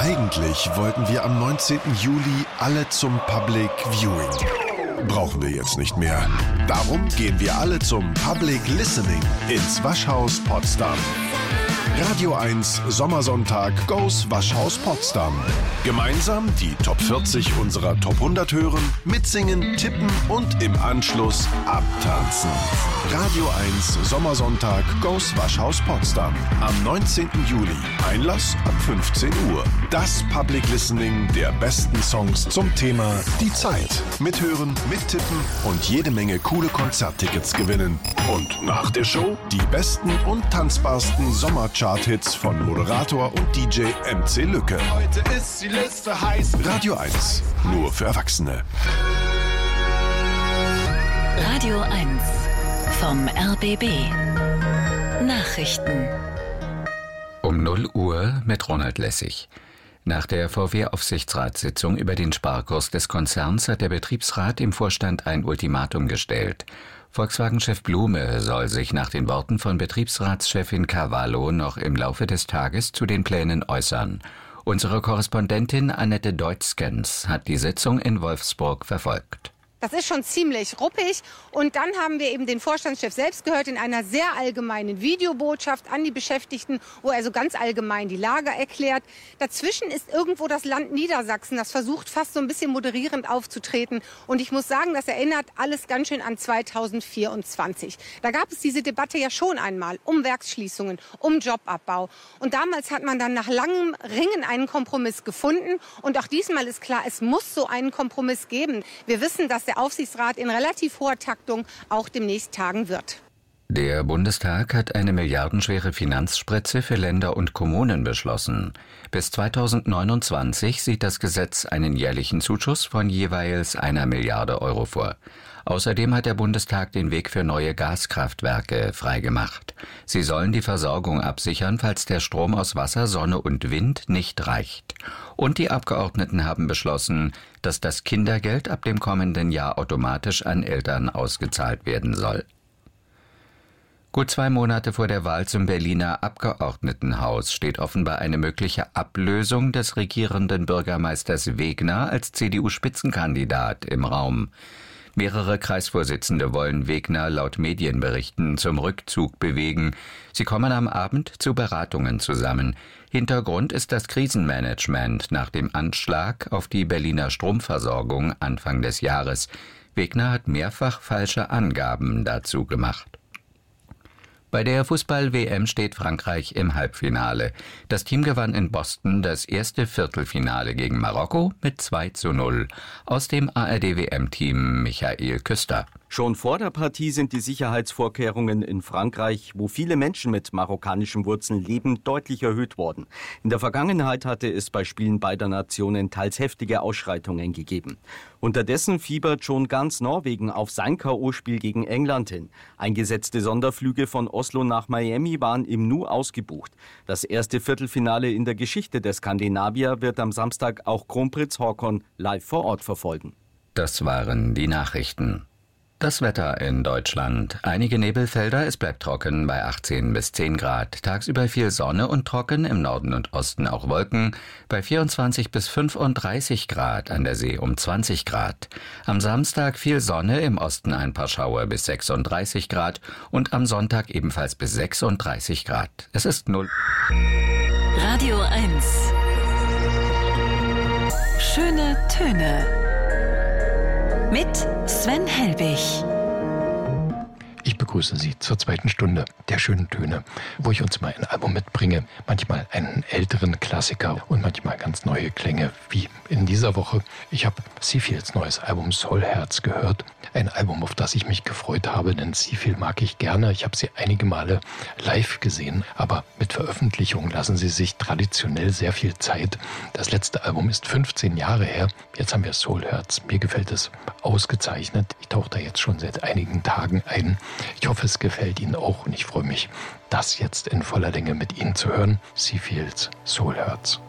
Eigentlich wollten wir am 19. Juli alle zum Public Viewing. Brauchen wir jetzt nicht mehr. Darum gehen wir alle zum Public Listening ins Waschhaus Potsdam. Radio 1 Sommersonntag goes Waschhaus Potsdam. Gemeinsam die Top 40 unserer Top 100 hören, mitsingen, tippen und im Anschluss abtanzen. Radio 1 Sommersonntag goes Waschhaus Potsdam. Am 19. Juli. Einlass ab 15 Uhr. Das Public Listening der besten Songs zum Thema Die Zeit. Mithören, mittippen und jede Menge coole Konzerttickets gewinnen. Und nach der Show die besten und tanzbarsten Sommerchart-Hits von Moderator und DJ MC Lücke. Heute ist die Liste heiß. Radio 1, nur für Erwachsene. Radio 1 vom RBB. Nachrichten. Um 0 Uhr mit Ronald Lessig. Nach der VW-Aufsichtsratssitzung über den Sparkurs des Konzerns hat der Betriebsrat dem Vorstand ein Ultimatum gestellt. Volkswagen-Chef Blume soll sich nach den Worten von Betriebsratschefin Cavallo noch im Laufe des Tages zu den Plänen äußern. Unsere Korrespondentin Annette Deutzkens hat die Sitzung in Wolfsburg verfolgt. Das ist schon ziemlich ruppig. Und dann haben wir eben den Vorstandschef selbst gehört in einer sehr allgemeinen Videobotschaft an die Beschäftigten, wo er so ganz allgemein die Lage erklärt. Dazwischen ist irgendwo das Land Niedersachsen, das versucht fast so ein bisschen moderierend aufzutreten. Und ich muss sagen, das erinnert alles ganz schön an 2024. Da gab es diese Debatte ja schon einmal um Werksschließungen, um Jobabbau. Und damals hat man dann nach langem Ringen einen Kompromiss gefunden. Und auch diesmal ist klar, es muss so einen Kompromiss geben. Wir wissen, dass der Aufsichtsrat in relativ hoher Taktung auch demnächst tagen wird. Der Bundestag hat eine milliardenschwere Finanzspritze für Länder und Kommunen beschlossen. Bis 2029 sieht das Gesetz einen jährlichen Zuschuss von jeweils 1 Milliarde Euro vor. Außerdem hat der Bundestag den Weg für neue Gaskraftwerke freigemacht. Sie sollen die Versorgung absichern, falls der Strom aus Wasser, Sonne und Wind nicht reicht. Und die Abgeordneten haben beschlossen, dass das Kindergeld ab dem kommenden Jahr automatisch an Eltern ausgezahlt werden soll. Gut 2 Monate vor der Wahl zum Berliner Abgeordnetenhaus steht offenbar eine mögliche Ablösung des regierenden Bürgermeisters Wegner als CDU-Spitzenkandidat im Raum. Mehrere Kreisvorsitzende wollen Wegner laut Medienberichten zum Rückzug bewegen. Sie kommen am Abend zu Beratungen zusammen. Hintergrund ist das Krisenmanagement nach dem Anschlag auf die Berliner Stromversorgung Anfang des Jahres. Wegner hat mehrfach falsche Angaben dazu gemacht. Bei der Fußball-WM steht Frankreich im Halbfinale. Das Team gewann in Boston das erste Viertelfinale gegen Marokko mit 2:0. Aus dem ARD-WM-Team Michael Küster. Schon vor der Partie sind die Sicherheitsvorkehrungen in Frankreich, wo viele Menschen mit marokkanischen Wurzeln leben, deutlich erhöht worden. In der Vergangenheit hatte es bei Spielen beider Nationen teils heftige Ausschreitungen gegeben. Unterdessen fiebert schon ganz Norwegen auf sein K.O.-Spiel gegen England hin. Eingesetzte Sonderflüge von Oslo nach Miami waren im Nu ausgebucht. Das erste Viertelfinale in der Geschichte der Skandinavier wird am Samstag auch Kronprinz Haakon live vor Ort verfolgen. Das waren die Nachrichten. Das Wetter in Deutschland. Einige Nebelfelder, es bleibt trocken bei 18 bis 10 Grad. Tagsüber viel Sonne und trocken, im Norden und Osten auch Wolken. Bei 24 bis 35 Grad, an der See um 20 Grad. Am Samstag viel Sonne, im Osten ein paar Schauer bis 36 Grad. Und am Sonntag ebenfalls bis 36 Grad. Es ist 0. Radio 1. Schöne Töne. Mit Sven Helbig. Ich begrüße Sie zur 2. Stunde der schönen Töne, wo ich uns mal ein Album mitbringe, manchmal einen älteren Klassiker und manchmal ganz neue Klänge, wie in dieser Woche. Ich habe Seafields neues Album Soulherz gehört, ein Album, auf das ich mich gefreut habe, denn Seafield mag ich gerne. Ich habe sie einige Male live gesehen, aber mit Veröffentlichungen lassen sie sich traditionell sehr viel Zeit. Das letzte Album ist 15 Jahre her, jetzt haben wir Soulherz. Mir gefällt es ausgezeichnet. Ich tauche da jetzt schon seit einigen Tagen ein. Ich hoffe, es gefällt Ihnen auch und ich freue mich, das jetzt in voller Länge mit Ihnen zu hören. Seafields Soulherz.